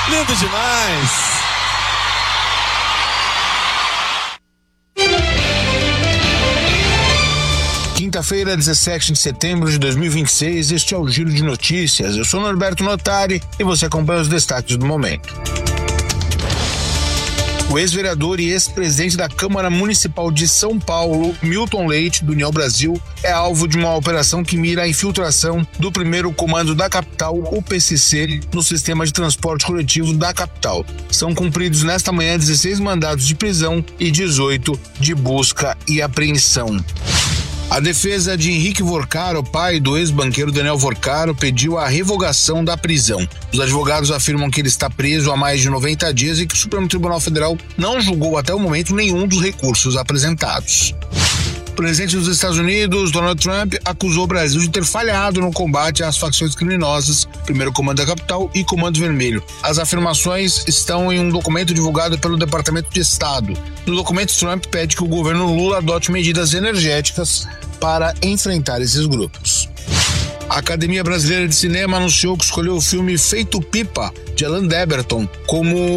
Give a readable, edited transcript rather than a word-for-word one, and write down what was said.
Lindo demais! Quinta-feira, 17 de setembro de 2026, este é o Giro de Notícias. Eu sou Norberto Notari e você acompanha os destaques do momento. O ex-vereador e ex-presidente da Câmara Municipal de São Paulo, Milton Leite, do União Brasil, é alvo de uma operação que mira a infiltração do primeiro comando da capital, o PCC, no sistema de transporte coletivo da capital. São cumpridos nesta manhã 16 mandados de prisão e 18 de busca e apreensão. A defesa de Henrique Vorcaro, pai do ex-banqueiro Daniel Vorcaro, pediu a revogação da prisão. Os advogados afirmam que ele está preso há mais de 90 dias e que o Supremo Tribunal Federal não julgou até o momento nenhum dos recursos apresentados. O presidente dos Estados Unidos, Donald Trump, acusou o Brasil de ter falhado no combate às facções criminosas, Primeiro Comando da Capital e Comando Vermelho. As afirmações estão em um documento divulgado pelo Departamento de Estado. No documento, Trump pede que o governo Lula adote medidas energéticas para enfrentar esses grupos. A Academia Brasileira de Cinema anunciou que escolheu o filme Feito Pipa, de Alan Deberton, como